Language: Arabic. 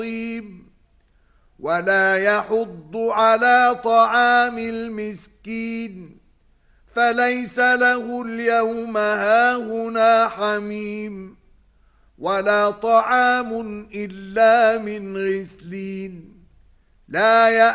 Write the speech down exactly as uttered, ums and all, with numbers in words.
ولا يحض على طعام المسكين فليس له اليوم هاهنا حميم ولا طعام إلا من غسلين لا